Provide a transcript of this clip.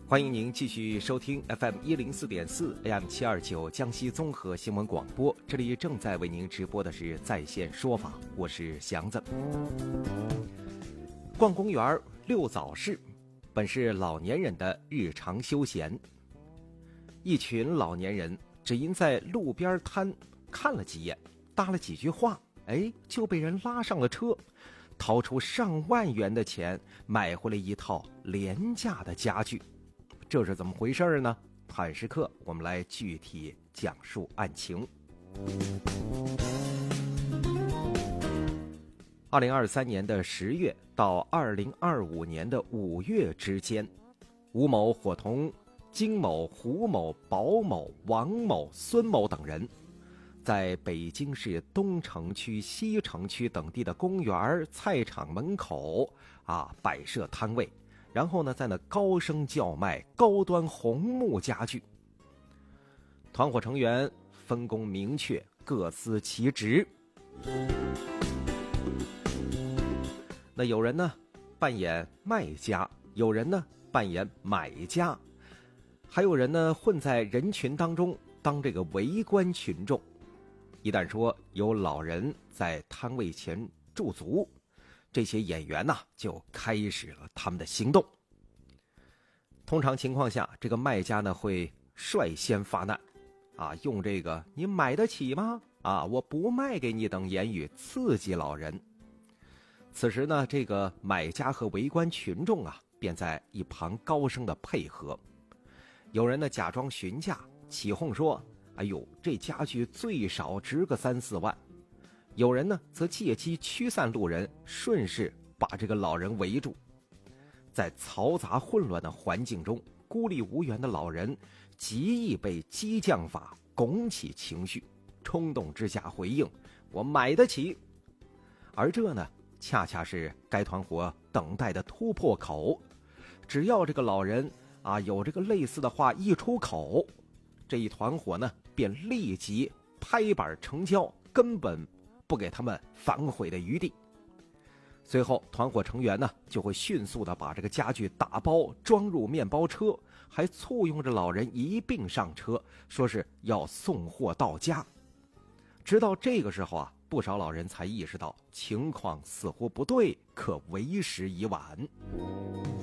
欢迎您继续收听 FM104.4 AM729 江西综合新闻广播，这里正在为您直播的是在线说法，我是祥子。逛公园遛早市本是老年人的日常休闲，一群老年人只因在路边摊看了几眼，搭了几句话，就被人拉上了车，掏出上万元的钱买回了一套廉价的家具。这是怎么回事呢？汉时刻我们来具体讲述案情。2023年的10月到2025年的5月之间，吴某伙同金某、胡某、宝某、王某、孙某等人，在北京市东城区、西城区等地的公园、菜场门口摆设摊位，然后呢，在那高声叫卖高端红木家具。团伙成员分工明确，各司其职。那有人呢扮演卖家，有人呢扮演买家，还有人呢混在人群当中当这个围观群众。一旦说有老人在摊位前驻足，这些演员就开始了他们的行动。通常情况下，这个卖家呢会率先发难，用这个你买得起吗？我不卖给你等言语刺激老人。此时呢，这个买家和围观群众便在一旁高声的配合。有人呢假装询价，起哄说：“哎呦，这家具最少值个3、4万。”有人呢则借机驱散路人，顺势把这个老人围住。在嘈杂混乱的环境中，孤立无援的老人极易被激将法拱起情绪，冲动之下回应：“我买得起。”而这呢，恰恰是该团伙等待的突破口。只要这个老人有这个类似的话一出口，这一团伙呢便立即拍板成交，根本不给他们反悔的余地。随后团伙成员呢就会迅速的把这个家具打包装入面包车，还簇拥着老人一并上车，说是要送货到家。直到这个时候不少老人才意识到情况似乎不对，可为时已晚。